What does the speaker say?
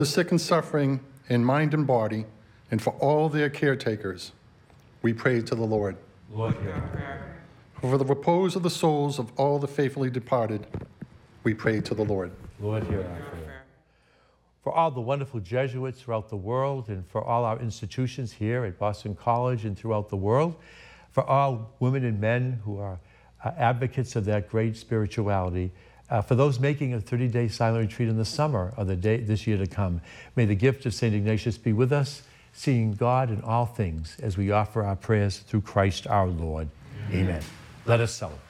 the sick and suffering in mind and body, and for all their caretakers, we pray to the Lord. Lord, hear our prayer. For the repose of the souls of all the faithfully departed, we pray to the Lord. Lord, hear our prayer. For all the wonderful Jesuits throughout the world, and for all our institutions here at Boston College and throughout the world, for all women and men who are advocates of that great spirituality, for those making a 30-day silent retreat in the summer of this year to come, may the gift of St. Ignatius be with us, seeing God in all things as we offer our prayers through Christ our Lord. Amen. Let us celebrate.